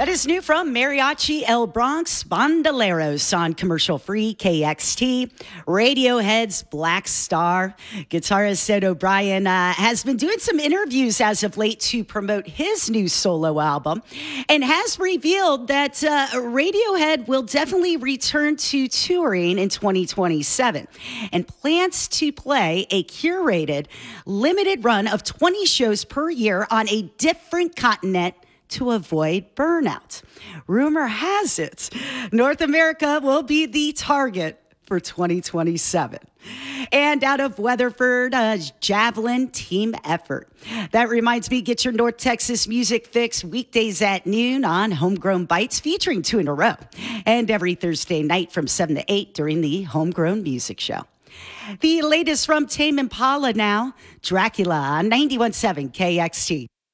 That is new from Mariachi El Bronx, Bandoleros on commercial-free KXT. Radiohead's Black Star. Guitarist Ed O'Brien has been doing some interviews as of late to promote his new solo album and has revealed that Radiohead will definitely return to touring in 2027 and plans to play a curated, limited run of 20 shows per year on a different continent to avoid burnout. Rumor has it, North America will be the target for 2027. And out of Weatherford, Javelin Team Effort. That reminds me, get your North Texas music fix weekdays at noon on Homegrown Bites, featuring 2 in a row. And every Thursday night from 7 to 8 during the Homegrown Music Show. The latest from Tame Impala now, Dracula on 91.7 KXT.